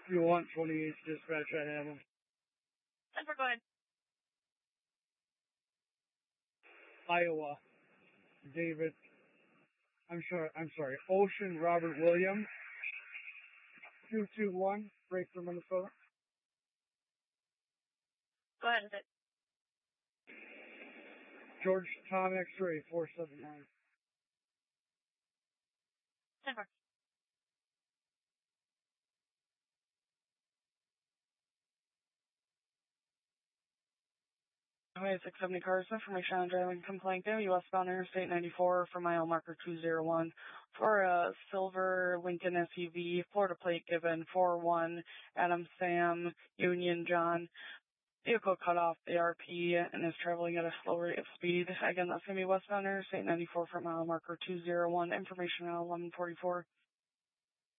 You want 28 dispatch, I have them. Go ahead. Iowa, David, I'm sorry, Ocean Robert Williams, 221, Breakthrough, Minnesota. Go ahead with it. George Tom X-Ray, 479. 10-4. Highway 670 cars, information on driving complaint there, U.S. bound Interstate 94 for mile marker 201 for a silver Lincoln SUV, Florida plate given 41 Adam Sam Union John. Vehicle cut off ARP and is traveling at a slow rate of speed. Again, that's going to be westbound Interstate 94 for mile marker 201. Information at 1144.